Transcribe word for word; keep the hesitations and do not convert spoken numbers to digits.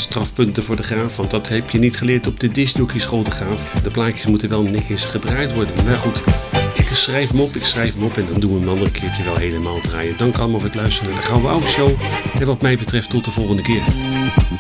strafpunten voor de Graaf, want dat heb je niet geleerd op de discjockey school de Graaf. De plaatjes moeten wel netjes gedraaid worden. Maar goed, ik schrijf hem op, ik schrijf hem op en dan doen we hem een ander keertje wel helemaal draaien. Dank allemaal voor het luisteren naar de Gouden Oude Show. En wat mij betreft tot de volgende keer.